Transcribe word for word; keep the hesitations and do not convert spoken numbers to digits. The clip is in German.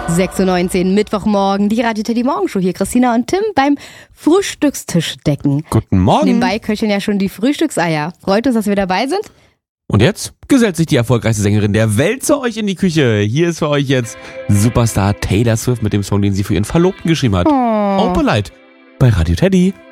sechs Uhr neunzehn, Mittwochmorgen, die Radio Teddy Morgenshow. Hier Christina und Tim beim Frühstückstisch decken. Guten Morgen. Nebenbei köcheln ja schon die Frühstückseier. Freut uns, dass wir dabei sind. Und jetzt gesellt sich die erfolgreichste Sängerin der Welt zu euch in die Küche. Hier ist für euch jetzt Superstar Taylor Swift mit dem Song, den sie für ihren Verlobten geschrieben hat. Oh. Opalite bei Radio Teddy.